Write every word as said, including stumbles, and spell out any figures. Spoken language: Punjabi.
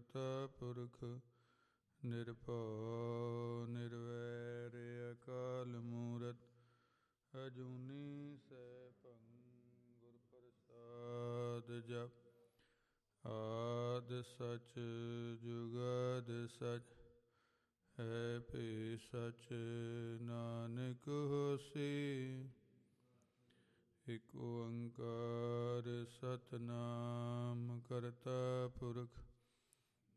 ਕਰਤਾ ਪੁਰਖ ਨਿਰਭਉ ਨਿਰਵੈਰ ਅਕਾਲ ਮੂਰਤਿ ਅਜੂਨੀ ਸੈਭੰ ਗੁਰ ਪ੍ਰਸਾਦਿ ਜਪੁ। ਆਦਿ ਸਚ ਜੁਗਾਦਿ ਸਚ ਹੈ ਭੀ ਸਚ ਨਾਨਕ ਹੋਸੀ। ਇਕ ਓੰਕਾਰ ਸਤਿਨਾਮ ਕਰਤਾ ਪੁਰਖ